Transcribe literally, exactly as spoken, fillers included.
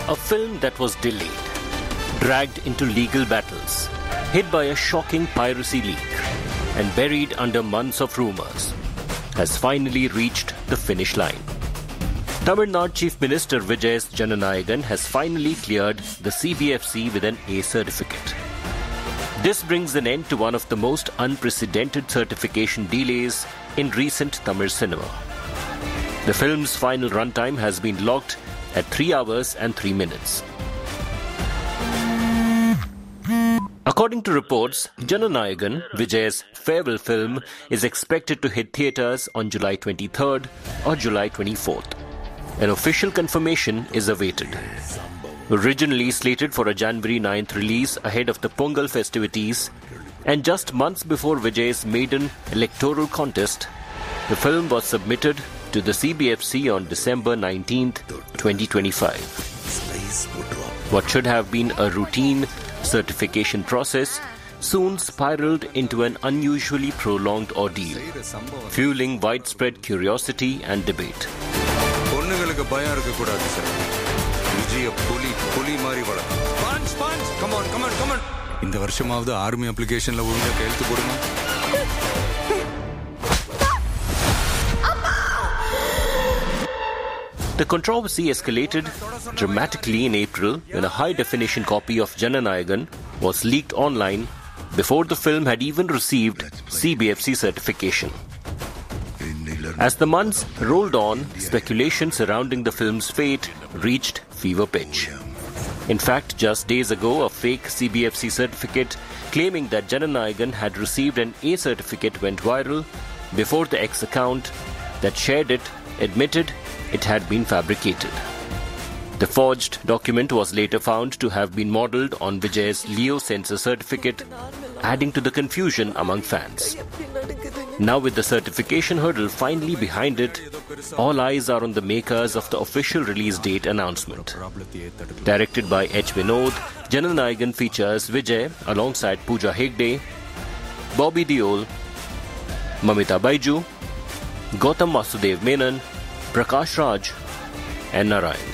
A film that was delayed, dragged into legal battles, hit by a shocking piracy leak, and buried under months of rumors, has finally reached the finish line. Tamil Nadu Chief Minister Vijay Jananayagan has finally cleared the C B F C with an A certificate. This brings an end to one of the most unprecedented certification delays in recent Tamil cinema. The film's final runtime has been logged at three hours and three minutes. According to reports, Jananayagan, Vijay's farewell film, is expected to hit theatres on July twenty-third or July twenty-fourth. An official confirmation is awaited. Originally slated for a January ninth release ahead of the Pongal festivities, and just months before Vijay's maiden electoral contest, the film was submitted to the C B F C on December nineteenth, twenty twenty-five. What should have been a routine certification process soon spiraled into an unusually prolonged ordeal, fueling widespread curiosity and debate. Come on, come on, come on. இந்த வருஷமாவது army அப்ளிகேஷன்ல ஒழுங்கா கையெழுத்து போடுங்க. The controversy escalated dramatically in April when a high-definition copy of Jananayagan was leaked online before the film had even received C B F C certification. As the months rolled on, speculation surrounding the film's fate reached fever pitch. In fact, just days ago, a fake C B F C certificate claiming that Jananayagan had received an A certificate went viral before the X account that shared it admitted it had been fabricated. The forged document was later found to have been modelled on Vijay's Leo Censor certificate, adding to the confusion among fans. Now with the certification hurdle finally behind it, all eyes are on the makers of the official release date announcement. Directed by H. Vinod, Jananayagan features Vijay alongside Pooja Hegde, Bobby Deol, Mamita Baiju, Gautam Vasudev Menon, Prakash Raj and Narayan.